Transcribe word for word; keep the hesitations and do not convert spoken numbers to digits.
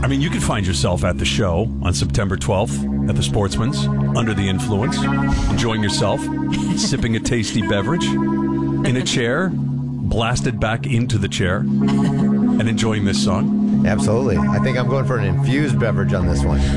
I mean, you could find yourself at the show on September twelfth at the Sportsman's, under the influence, enjoying yourself, sipping a tasty beverage, in a chair, blasted back into the chair, and enjoying this song. Absolutely. I think I'm going for an infused beverage on this one.